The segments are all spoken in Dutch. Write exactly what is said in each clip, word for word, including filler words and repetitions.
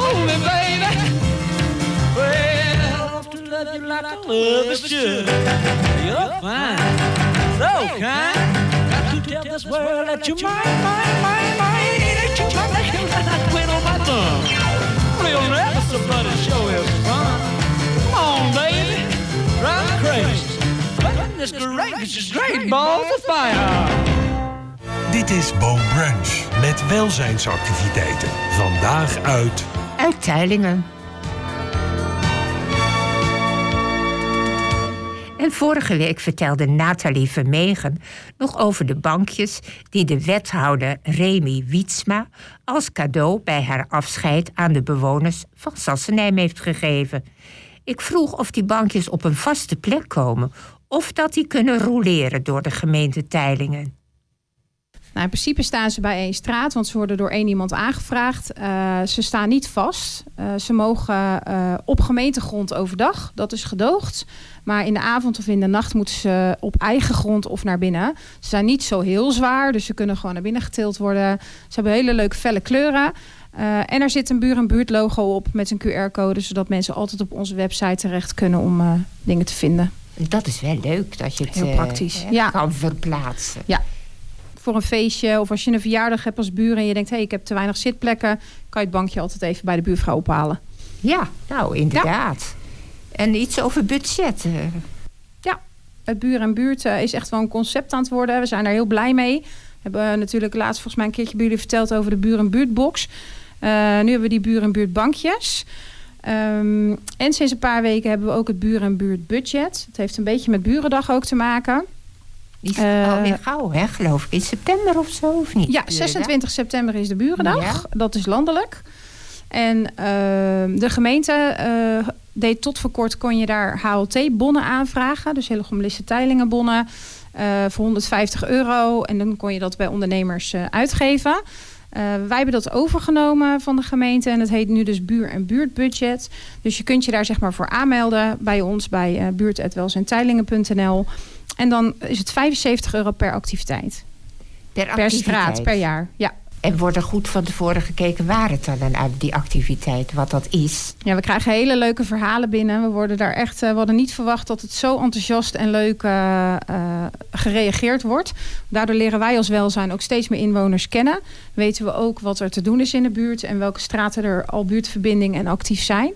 hold me, baby. Well, to love you like I love is should. You're fine, so kind. Got to tell this world that you're mine, mine, mine, mine. That you're mine, that you're mine. Not quit on my thumb. We'll never somebody show us fun. Come on, baby, drive me crazy. Goodness gracious, is great balls of fire. Dit is Boom Brunch met welzijnsactiviteiten. Vandaag uit... Uit Teylingen. En vorige week vertelde Nathalie Vermegen nog over de bankjes die de wethouder Remy Wietsma als cadeau bij haar afscheid aan de bewoners van Sassenheim heeft gegeven. Ik vroeg of die bankjes op een vaste plek komen of dat die kunnen roleren door de gemeente Teylingen. Nou, in principe staan ze bij één straat, want ze worden door één iemand aangevraagd. Uh, ze staan niet vast. Uh, ze mogen uh, op gemeentegrond overdag, dat is gedoogd. Maar in de avond of in de nacht moeten ze op eigen grond of naar binnen. Ze zijn niet zo heel zwaar, dus ze kunnen gewoon naar binnen getild worden. Ze hebben hele leuke felle kleuren. Uh, en er zit een buur- en buurtlogo op met een Q R-code... zodat mensen altijd op onze website terecht kunnen om uh, dingen te vinden. Dat is wel leuk, dat je het heel praktisch. Uh, ja. kan verplaatsen. Ja. Voor een feestje of als je een verjaardag hebt als buur en je denkt... hé, hey, ik heb te weinig zitplekken, kan je het bankje altijd even bij de buurvrouw ophalen. Ja, nou inderdaad. Ja. En iets over budget. Uh. Ja, het buur en buurt uh, is echt wel een concept aan het worden. We zijn daar heel blij mee. We hebben uh, natuurlijk laatst volgens mij een keertje bij jullie verteld over de buur en buurtbox. Uh, nu hebben we die buur en buurtbankjes. Um, en sinds een paar weken hebben we ook het buur en buurtbudget. Het heeft een beetje met Burendag ook te maken. Die is uh, alweer gauw, hè, geloof ik. In september of zo, of niet? Ja, zesentwintig september is de Burendag. Ja. Dat is landelijk. En uh, de gemeente uh, deed tot voor kort... kon je daar H L T-bonnen aanvragen. Dus Hillegom Lisse Teylingen bonnen. Uh, voor honderdvijftig euro. En dan kon je dat bij ondernemers uh, uitgeven. Uh, wij hebben dat overgenomen van de gemeente. En het heet nu dus buur- en buurtbudget. Dus je kunt je daar zeg maar voor aanmelden bij ons. Bij uh, buurt apenstaartje welzijnteylingen punt n l. En dan is het vijfenzeventig euro per activiteit. Per activiteit? Per straat, per jaar, ja. En wordt er goed van tevoren gekeken waar het dan aan die activiteit, wat dat is? Ja, we krijgen hele leuke verhalen binnen. We worden daar echt, we hadden niet verwacht dat het zo enthousiast en leuk uh, uh, gereageerd wordt. Daardoor leren wij als welzijn ook steeds meer inwoners kennen. Weten we ook wat er te doen is in de buurt en welke straten er al buurtverbinding en actief zijn.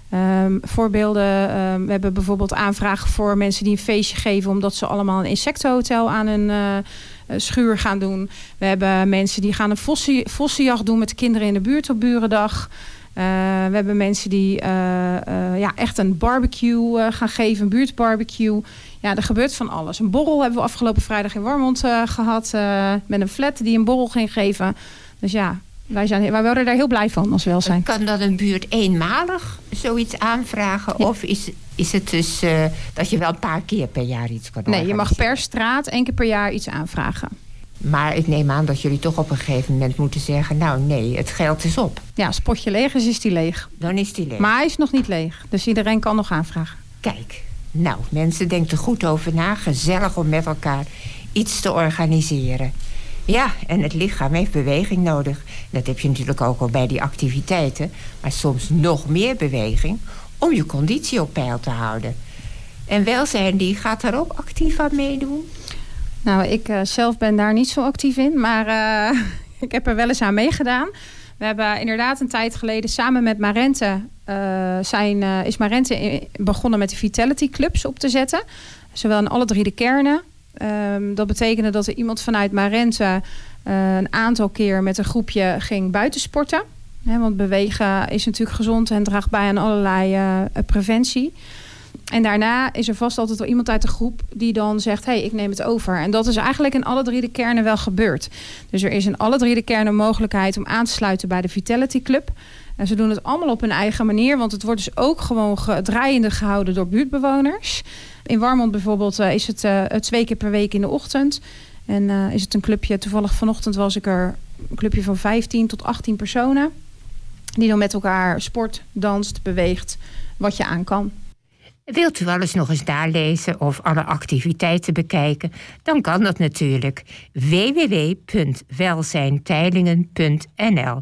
Um, voorbeelden, um, we hebben bijvoorbeeld aanvragen voor mensen die een feestje geven... omdat ze allemaal een insectenhotel aan hun uh, schuur gaan doen. We hebben mensen die gaan een vossie, vossenjacht doen met de kinderen in de buurt op Burendag. Uh, we hebben mensen die uh, uh, ja, echt een barbecue uh, gaan geven, een buurtbarbecue. Ja, er gebeurt van alles. Een borrel hebben we afgelopen vrijdag in Warmond uh, gehad... Uh, met een flat die een borrel ging geven. Dus ja... Wij, zijn, wij worden daar heel blij van als welzijn. Kan dan een buurt eenmalig zoiets aanvragen? Ja. Of is, is het dus uh, dat je wel een paar keer per jaar iets kan organiseren? Nee, je mag per straat één keer per jaar iets aanvragen. Maar ik neem aan dat jullie toch op een gegeven moment moeten zeggen... nou nee, het geld is op. Ja, als het potje leeg is, is die leeg. Dan is die leeg. Maar hij is nog niet leeg. Dus iedereen kan nog aanvragen. Kijk, nou, mensen, denk er goed over na. Gezellig om met elkaar iets te organiseren. Ja, en het lichaam heeft beweging nodig. Dat heb je natuurlijk ook al bij die activiteiten. Maar soms nog meer beweging om je conditie op peil te houden. En welzijn, die gaat daar ook actief aan meedoen? Nou, ik uh, zelf ben daar niet zo actief in. Maar uh, ik heb er wel eens aan meegedaan. We hebben inderdaad een tijd geleden samen met Marente... Uh, zijn, uh, is Marente begonnen met de Vitality Clubs op te zetten. Zowel in alle drie de kernen. Um, dat betekende dat er iemand vanuit Marente uh, een aantal keer met een groepje ging buitensporten. He, want bewegen is natuurlijk gezond en draagt bij aan allerlei uh, preventie. En daarna is er vast altijd wel iemand uit de groep die dan zegt... hé, hey, ik neem het over. En dat is eigenlijk in alle drie de kernen wel gebeurd. Dus er is in alle drie de kernen mogelijkheid om aan te sluiten bij de Vitality Club. En ze doen het allemaal op hun eigen manier. Want het wordt dus ook gewoon draaiende gehouden door buurtbewoners. In Warmond bijvoorbeeld uh, is het uh, twee keer per week in de ochtend. En uh, is het een clubje, toevallig vanochtend was ik er... een clubje van vijftien tot achttien personen. Die dan met elkaar sport, danst, beweegt, wat je aan kan. Wilt u alles nog eens nalezen of alle activiteiten bekijken? Dan kan dat natuurlijk. w w w punt welzijnteylingen punt n l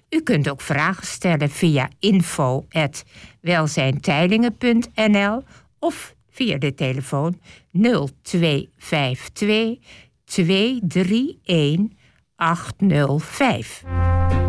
U kunt ook vragen stellen via info at welzijnteilingen punt n l of via de telefoon nul twee vijf twee twee drie een acht nul vijf.